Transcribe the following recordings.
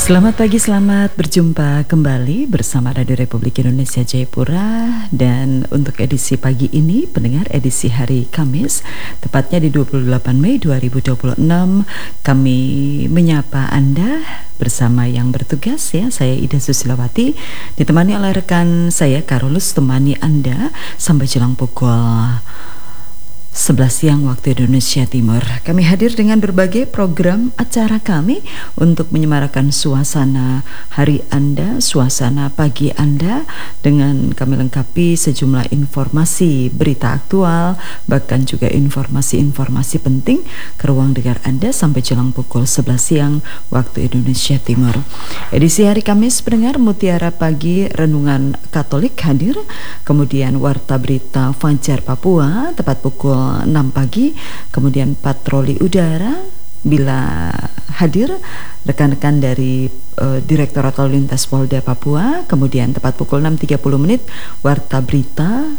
Selamat pagi, selamat berjumpa kembali bersama Radio Republik Indonesia Jayapura. Dan untuk edisi pagi ini, pendengar, edisi hari Kamis, tepatnya di 28 Mei 2026, kami menyapa Anda bersama yang bertugas, ya. Saya Ida Susilawati, ditemani oleh rekan saya Karolus, temani Anda sampai jelang pukul 11 siang waktu Indonesia Timur. Kami hadir dengan berbagai program acara kami untuk menyemarakan suasana hari Anda, suasana pagi Anda, dengan kami lengkapi sejumlah informasi berita aktual, bahkan juga informasi-informasi penting ke ruang dengar Anda sampai jelang pukul 11 siang waktu Indonesia Timur. Edisi hari Kamis, pendengar, Mutiara Pagi Renungan Katolik hadir, kemudian Warta Berita Fajar Papua tepat pukul 6 pagi, kemudian patroli udara bila hadir rekan-rekan dari Direktorat Lalu Lintas Polda Papua, kemudian tepat pukul 6.30 menit Warta Berita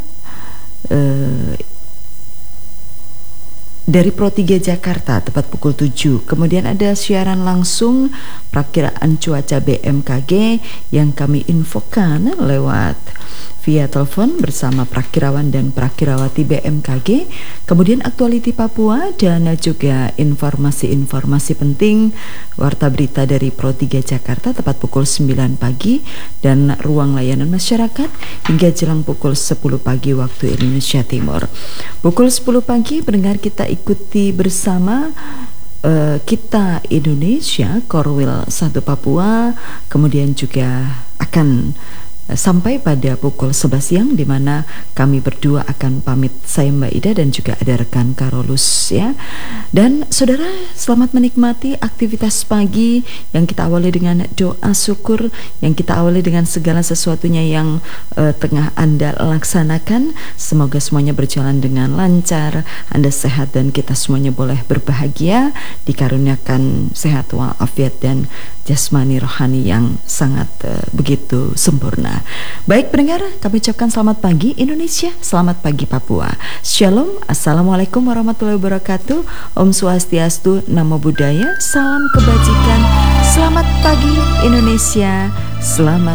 dari Pro 3 Jakarta tepat pukul 7. Kemudian ada siaran langsung perakiraan cuaca BMKG yang kami infokan lewat via telepon bersama prakirawan dan prakirawati BMKG. Kemudian aktualiti Papua dan juga informasi-informasi penting Warta Berita dari Pro 3 Jakarta tepat pukul 9 pagi, dan ruang layanan masyarakat hingga jelang pukul 10 pagi waktu Indonesia Timur. Pukul 10 pagi, pendengar, kita ikuti bersama Kita Indonesia Korwil 1 Papua, kemudian juga akan sampai pada pukul 11 siang, di mana kami berdua akan pamit, saya Mbak Ida dan juga ada rekan Karolus, ya. Dan saudara, selamat menikmati aktivitas pagi yang kita awali dengan doa syukur, yang kita awali dengan segala sesuatunya yang tengah Anda laksanakan. Semoga semuanya berjalan dengan lancar, Anda sehat dan kita semuanya boleh berbahagia, dikaruniakan sehat walafiat dan jasmani rohani yang sangat begitu sempurna. Baik pendengar, kami ucapkan selamat pagi Indonesia, selamat pagi Papua. Shalom, assalamualaikum warahmatullahi wabarakatuh. Om Swastiastu, Namo Buddhaya, salam kebajikan. Selamat pagi Indonesia, selamat